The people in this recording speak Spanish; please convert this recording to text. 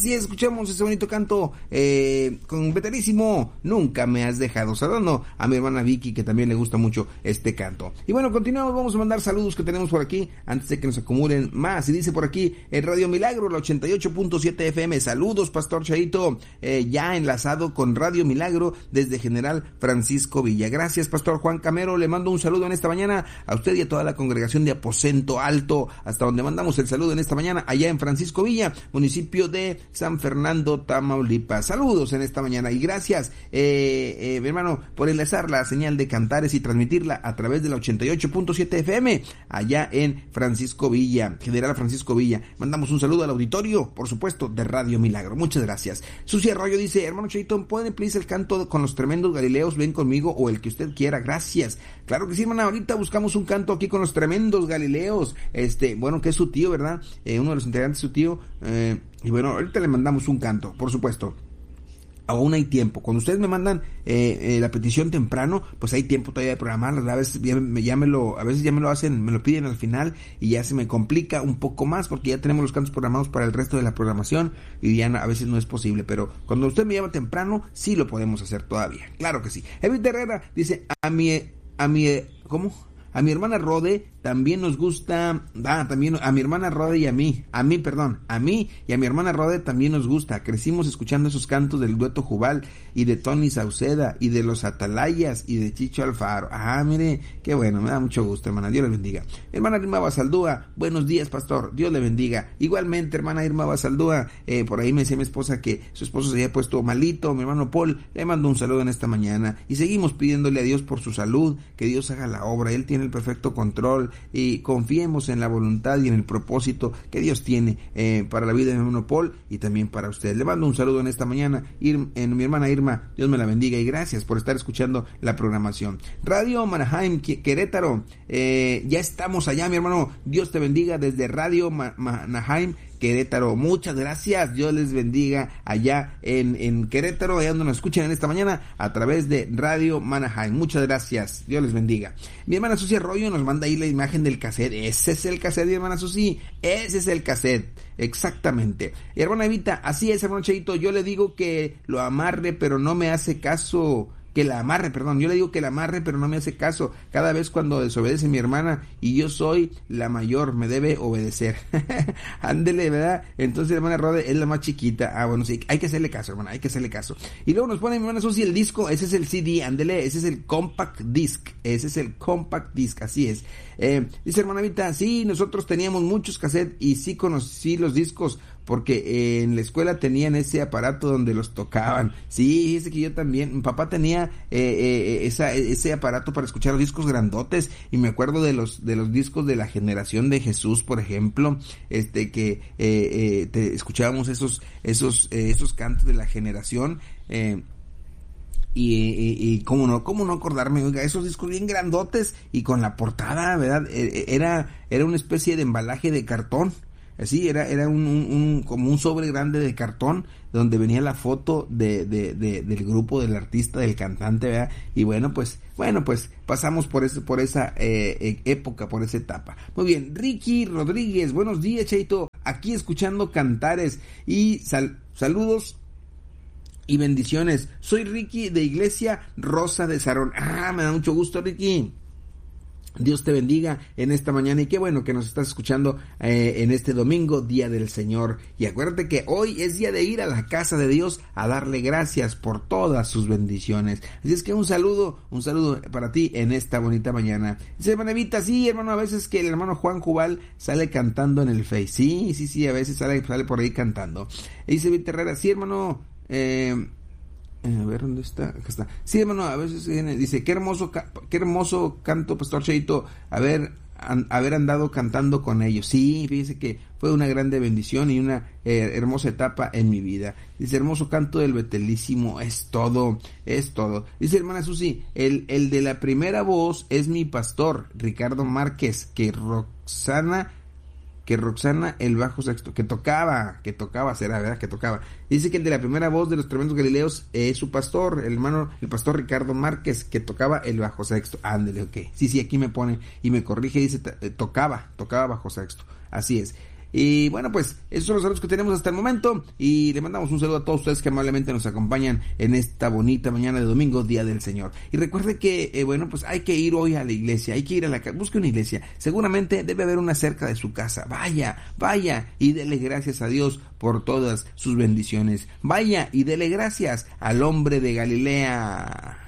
Así es, escuchamos ese bonito canto con Veterísimo, Nunca me has dejado. Saludando a mi hermana Vicky, que también le gusta mucho este canto. Y bueno, continuamos, vamos a mandar saludos que tenemos por aquí, antes de que nos acumulen más. Y dice por aquí, el Radio Milagro, la 88.7 FM. Saludos, Pastor Chaito, ya enlazado con Radio Milagro desde General Francisco Villa. Gracias, Pastor Juan Camero, le mando un saludo en esta mañana a usted y a toda la congregación de Aposento Alto, hasta donde mandamos el saludo en esta mañana, allá en Francisco Villa, municipio de San Fernando, Tamaulipas. Saludos en esta mañana y gracias, mi hermano, por enlazar la señal de Cantares y transmitirla a través de la 88.7 FM, allá en Francisco Villa, General Francisco Villa. Mandamos un saludo al auditorio, por supuesto, de Radio Milagro. Muchas gracias. Susi Arroyo dice, hermano Chaito, ¿pueden please el canto con los tremendos Galileos? Ven conmigo, o el que usted quiera. Gracias. Claro que sí, hermana, ahorita buscamos un canto aquí con los tremendos Galileos. Bueno, que es su tío, ¿verdad? Uno de los integrantes, su tío. Y bueno, ahorita le mandamos un canto, por supuesto. Aún hay tiempo. Cuando ustedes me mandan la petición temprano, pues hay tiempo todavía de programarla. A veces ya me lo hacen, me lo piden al final y ya se me complica un poco más porque ya tenemos los cantos programados para el resto de la programación y ya a veces no es posible. Pero cuando usted me llama temprano, sí lo podemos hacer todavía. Claro que sí. Evita Herrera dice, ¿cómo? A mi hermana Rode también nos gusta, también a mi hermana Rode y a mí y a mi hermana Rode también nos gusta. Crecimos escuchando esos cantos del dueto Jubal y de Tony Sauceda y de los Atalayas y de Chicho Alfaro. Mire, qué bueno, me da mucho gusto, hermana, Dios le bendiga. Hermana Irma Basaldúa, buenos días, pastor, Dios le bendiga. Igualmente, hermana Irma Basaldúa, por ahí me decía mi esposa que su esposo se había puesto malito, mi hermano Paul, le mando un saludo en esta mañana y seguimos pidiéndole a Dios por su salud, que Dios haga la obra, Él tiene el perfecto control y confiemos en la voluntad y en el propósito que Dios tiene para la vida de mi hermano Paul y también para usted. Le mando un saludo en esta mañana, mi hermana Irma, Dios me la bendiga y gracias por estar escuchando la programación. Radio Manaheim, Querétaro, ya estamos allá, mi hermano, Dios te bendiga desde Radio Manaheim, Querétaro. Muchas gracias, Dios les bendiga allá en Querétaro, allá donde nos escuchan en esta mañana a través de Radio Manaheim. Muchas gracias, Dios les bendiga. Mi hermana Susi Arroyo nos manda ahí la imagen del cassette. Ese es el cassette, mi hermana Susi, ese es el cassette, exactamente. Y hermana Evita, así es, hermano Cheito, yo le digo que lo amarre pero no me hace caso. Yo le digo que la amarre, pero no me hace caso. Cada vez cuando desobedece mi hermana y yo soy la mayor, me debe obedecer. Ándele, ¿verdad? Entonces, hermana Rode es la más chiquita. Bueno, sí, hay que hacerle caso, hermana, hay que hacerle caso. Y luego nos pone mi hermana Susi el disco, ese es el CD, ándele, ese es el compact disc, así es. Dice hermana Vita, sí, nosotros teníamos muchos cassettes y sí conocí los discos, porque en la escuela tenían ese aparato donde los tocaban. Sí, dice que yo también, mi papá tenía ese aparato para escuchar los discos grandotes, y me acuerdo de los discos de la Generación de Jesús, por ejemplo, escuchábamos esos cantos de la generación, y cómo no acordarme, oiga, esos discos bien grandotes y con la portada, ¿verdad? Era una especie de embalaje de cartón. Así era como un sobre grande de cartón donde venía la foto del grupo, del artista, del cantante, ¿verdad? Y bueno, pues pasamos por esa época, por esa etapa. Muy bien, Ricky Rodríguez, buenos días, Cheito, aquí escuchando Cantares y saludos y bendiciones. Soy Ricky de Iglesia Rosa de Sarón. Me da mucho gusto, Ricky. Dios te bendiga en esta mañana y qué bueno que nos estás escuchando en este domingo, Día del Señor. Y acuérdate que hoy es día de ir a la casa de Dios a darle gracias por todas sus bendiciones. Así es que un saludo para ti en esta bonita mañana. Dice hermana Evita, sí, hermano, a veces que el hermano Juan Jubal sale cantando en el Face. Sí, a veces sale por ahí cantando. Y dice Evita Herrera, sí, hermano, a ver, ¿dónde está? Acá está. Sí, hermano, a veces dice, qué hermoso canto, Pastor Cheito, haber andado cantando con ellos. Sí, fíjese que fue una grande bendición y una hermosa etapa en mi vida. Dice, hermoso canto del Betelísimo, es todo. Dice hermana Susi, el de la primera voz es mi pastor, Ricardo Márquez, que Roxana el bajo sexto, que tocaba, será, ¿verdad? Que tocaba. Dice que el de la primera voz de los tremendos Galileos es su pastor, el pastor Ricardo Márquez, que tocaba el bajo sexto. Ándele, ok. Sí, aquí me pone y me corrige, dice, tocaba bajo sexto. Así es. Y bueno, pues esos son los saludos que tenemos hasta el momento y le mandamos un saludo a todos ustedes que amablemente nos acompañan en esta bonita mañana de domingo, Día del Señor. Y recuerde que, bueno, pues hay que ir hoy a la iglesia, hay que ir a busque una iglesia, seguramente debe haber una cerca de su casa, vaya y dele gracias a Dios por todas sus bendiciones, vaya y dele gracias al hombre de Galilea.